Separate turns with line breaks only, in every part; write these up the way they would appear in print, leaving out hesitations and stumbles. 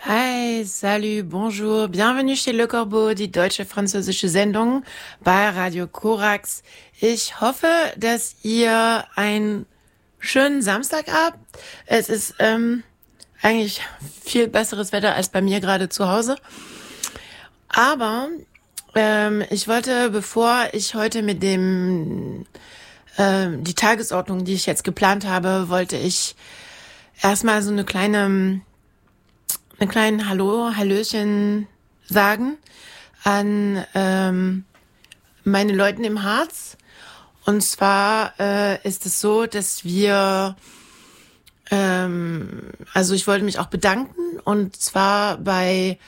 Hi, salut, bonjour, bienvenue chez Le Corbeau, die deutsche-französische Sendung bei Radio Korax. Ich hoffe, dass ihr einen schönen Samstag habt. Es ist eigentlich viel besseres Wetter als bei mir gerade zu Hause. Aber ich wollte, bevor ich heute mit dem die Tagesordnung, die ich jetzt geplant habe, wollte ich erstmal so einen kleinen Hallöchen sagen an meine Leuten im Harz. Und zwar ist es so, dass wir, also ich wollte mich auch bedanken, und zwar bei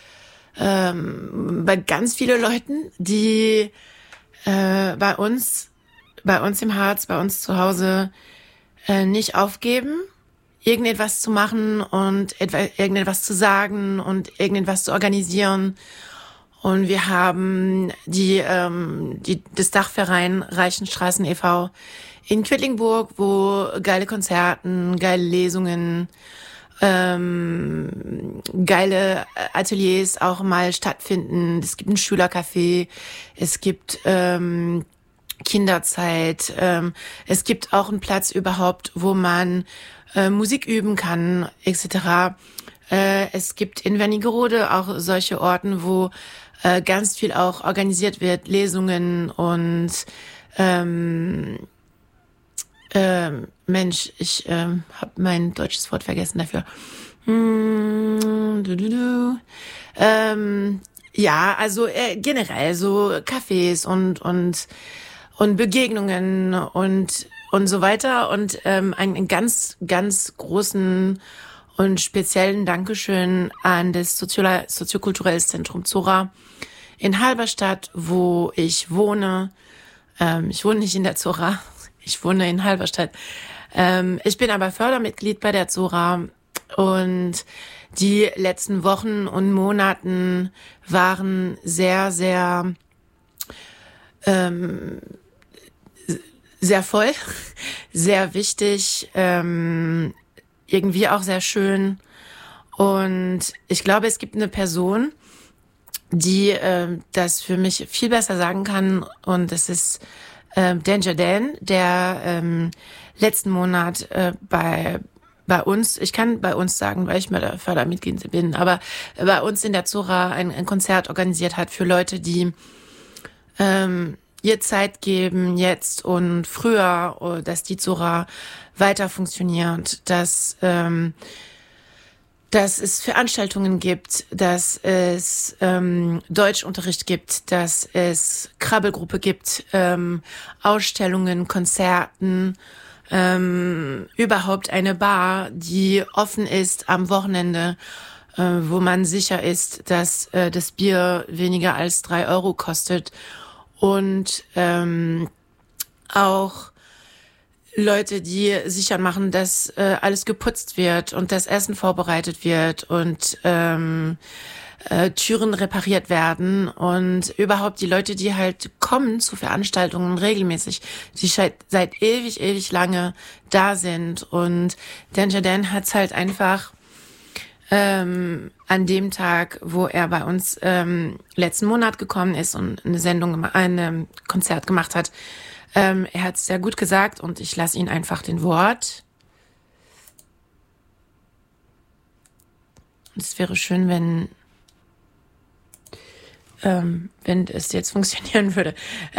ganz vielen Leuten, die bei uns im Harz, bei uns zu Hause nicht aufgeben, irgendetwas zu machen und irgendetwas zu sagen und irgendetwas zu organisieren. Und wir haben das Dachverein Reichenstraßen e.V. in Quedlinburg, wo geile Konzerten, geile Lesungen, geile Ateliers auch mal stattfinden. Es gibt ein Schülercafé, es gibt Kinderzeit, es gibt auch einen Platz überhaupt, wo man Musik üben kann, etc. Es gibt in Wernigerode auch solche Orten, wo ganz viel auch organisiert wird, Lesungen und Mensch, ich habe mein deutsches Wort vergessen dafür. Ja, also generell so Cafés und Begegnungen und so weiter, und einen ganz, ganz großen und speziellen Dankeschön an das Soziokulturelles Zentrum Zora in Halberstadt, wo ich wohne. Ich wohne nicht in der Zora, ich wohne in Halberstadt. Ich bin aber Fördermitglied bei der Zora, und die letzten Wochen und Monaten waren sehr, sehr sehr voll, sehr wichtig, irgendwie auch sehr schön. Und ich glaube, es gibt eine Person, die das für mich viel besser sagen kann, und das ist Danger Dan, der letzten Monat bei uns, ich kann bei uns sagen, weil ich mal der Fördermitglied bin, aber bei uns in der Zora ein Konzert organisiert hat für Leute, die ihr Zeit geben, jetzt und früher, dass die Zora weiter funktioniert, dass es Veranstaltungen gibt, dass es Deutschunterricht gibt, dass es Krabbelgruppe gibt, Ausstellungen, Konzerten, überhaupt eine Bar, die offen ist am Wochenende, wo man sicher ist, dass das Bier weniger als 3 Euro kostet. Und auch Leute, die sicher machen, dass alles geputzt wird und das Essen vorbereitet wird und Türen repariert werden, und überhaupt die Leute, die halt kommen zu Veranstaltungen regelmäßig, die seit ewig lange da sind. Und Danger Dan hat's halt einfach an dem Tag, wo er bei uns letzten Monat gekommen ist und ein Konzert gemacht hat, er hat es sehr gut gesagt, und ich lasse ihn einfach den Wort. Und es wäre schön, wenn es jetzt funktionieren würde.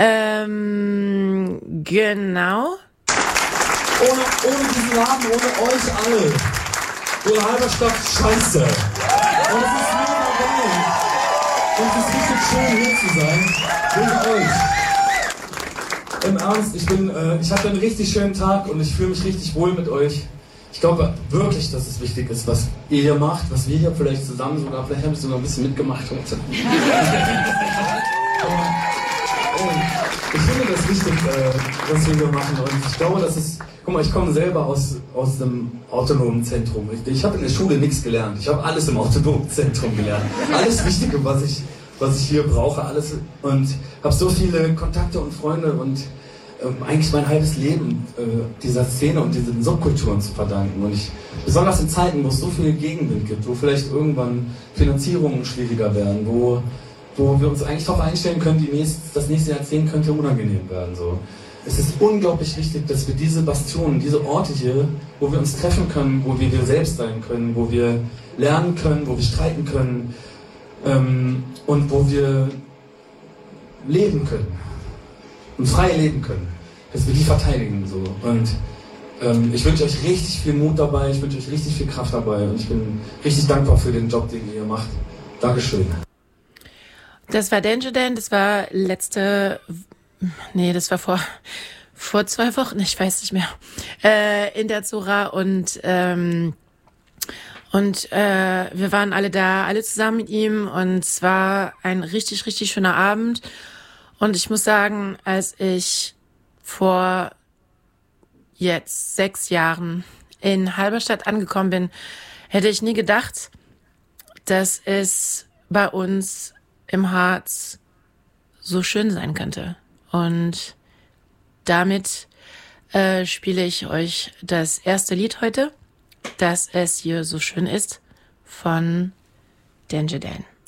Genau.
Ohne diesen Laden, ohne euch alle. Ohne Halberstadt, scheiße. Und es ist mega geil. Und es ist richtig schön, hier zu sein. Wegen euch. Im Ernst, ich hatte einen richtig schönen Tag und ich fühle mich richtig wohl mit euch. Ich glaube wirklich, dass es wichtig ist, was ihr hier macht, was wir hier vielleicht zusammen sogar, vielleicht habe ich sogar ein bisschen mitgemacht heute. Ich finde das wichtig, was wir hier machen, und ich glaube, dass es, guck mal, ich komme selber aus dem autonomen Zentrum. Ich habe in der Schule nichts gelernt, ich habe alles im autonomen Zentrum gelernt. Alles Wichtige, was ich hier brauche, alles, und habe so viele Kontakte und Freunde, und eigentlich mein halbes Leben dieser Szene und diesen Subkulturen zu verdanken. Und besonders in Zeiten, wo es so viel Gegenwind gibt, wo vielleicht irgendwann Finanzierungen schwieriger werden, wo wir uns eigentlich darauf einstellen können, das nächste Jahrzehnt könnte unangenehm werden. So. Es ist unglaublich wichtig, dass wir diese Bastionen, diese Orte hier, wo wir uns treffen können, wo wir selbst sein können, wo wir lernen können, wo wir streiten können und wo wir leben können und frei leben können, dass wir die verteidigen. So. Und ich wünsche euch richtig viel Mut dabei, ich wünsche euch richtig viel Kraft dabei und ich bin richtig dankbar für den Job, den ihr hier macht. Dankeschön.
Das war Danger Dan, das war das war vor 2 Wochen, ich weiß nicht mehr, in der Zora und wir waren alle da, alle zusammen mit ihm und es war ein richtig, richtig schöner Abend und ich muss sagen, als ich vor jetzt 6 Jahren in Halberstadt angekommen bin, hätte ich nie gedacht, dass es bei uns im Harz so schön sein könnte. Und damit spiele ich euch das erste Lied heute, dass es hier so schön ist, von Danger Dan.